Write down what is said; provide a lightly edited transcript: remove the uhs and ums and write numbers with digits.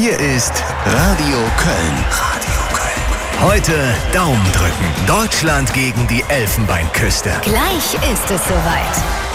Hier ist Radio Köln. Radio Köln. Heute Daumen drücken. Deutschland gegen die Elfenbeinküste. Gleich ist es soweit.